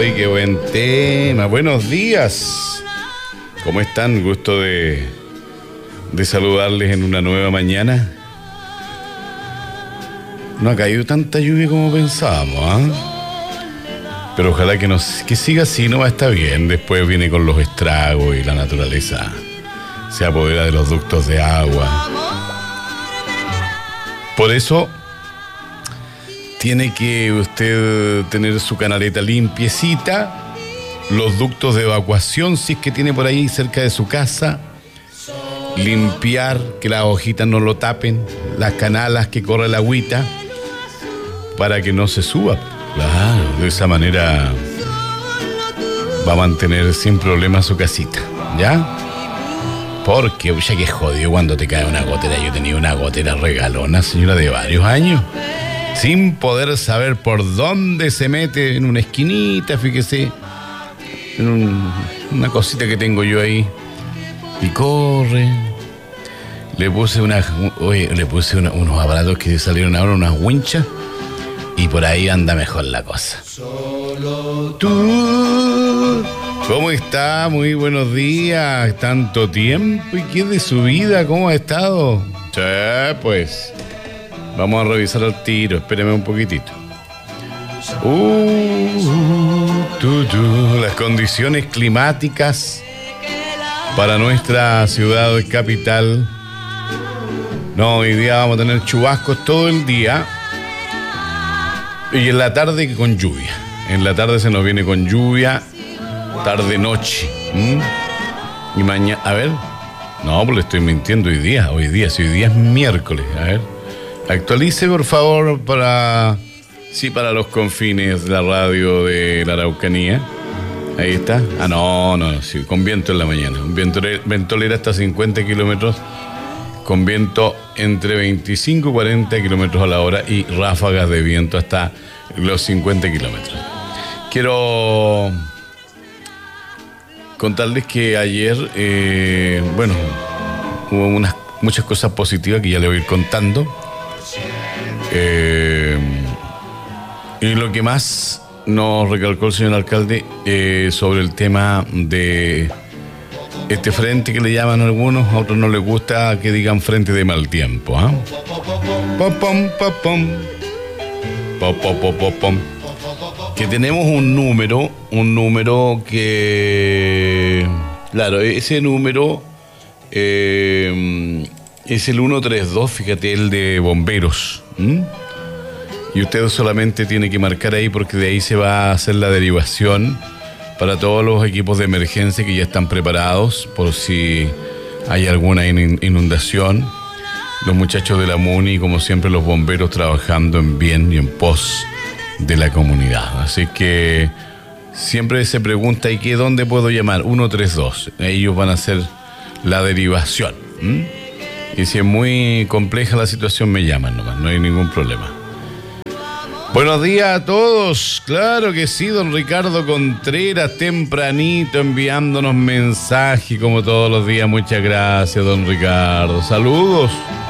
¡Ay, qué buen tema! Buenos días. ¿Cómo están? Gusto de saludarles en una nueva mañana. No ha caído tanta lluvia como pensábamos, pero ojalá que siga así, no va a estar bien. Después viene con los estragos y la naturaleza se apodera de los ductos de agua. Por eso tiene que usted tener su canaleta limpiecita, los ductos de evacuación, si es que tiene por ahí cerca de su casa, limpiar, que las hojitas no lo tapen, las canalas que corre la agüita, para que no se suba. Claro, de esa manera va a mantener sin problema su casita, ¿ya? Porque ya que jodido cuando te cae una gotera. Yo tenía una gotera regalona, señora, de varios años, sin poder saber por dónde se mete, en una esquinita, fíjese, en una cosita que tengo yo ahí, y corre. Le puse unos aparatos que salieron ahora, unas winchas, y por ahí anda mejor la cosa. Tú, ¿cómo está? Muy buenos días. Tanto tiempo. ¿Y qué de su vida? ¿Cómo ha estado? Sí, pues vamos a revisar al tiro. Espéreme un poquitito. Las condiciones climáticas para nuestra ciudad capital. No, hoy día vamos a tener chubascos todo el día. Y en la tarde con lluvia. En la tarde se nos viene con lluvia. Tarde-noche. Y mañana, a ver. No, pues le estoy mintiendo hoy día, si hoy día es miércoles. A ver. Actualice, por favor, para los confines de la radio de la Araucanía. Ahí está. Sí, con viento en la mañana. Ventolera hasta 50 kilómetros. Con viento entre 25 y 40 kilómetros a la hora y ráfagas de viento hasta los 50 kilómetros. Quiero contarles que ayer, hubo muchas cosas positivas que ya le voy a ir contando. Y lo que más nos recalcó el señor alcalde sobre el tema de este frente que le llaman a algunos, a otros no les gusta que digan frente de mal tiempo, que tenemos un número que, claro, ese número es el 132, fíjate, el de bomberos, y usted solamente tiene que marcar ahí, porque de ahí se va a hacer la derivación para todos los equipos de emergencia que ya están preparados por si hay alguna inundación. Los muchachos de la MUNI, como siempre, los bomberos trabajando en bien y en pos de la comunidad. Así que siempre se pregunta, ¿y qué? ¿Dónde puedo llamar? 132. Ellos van a hacer la derivación. Y si es muy compleja la situación, me llaman nomás, no hay ningún problema. Buenos días a todos. Claro que sí, don Ricardo Contreras, tempranito enviándonos mensajes como todos los días. Muchas gracias, don Ricardo. Saludos.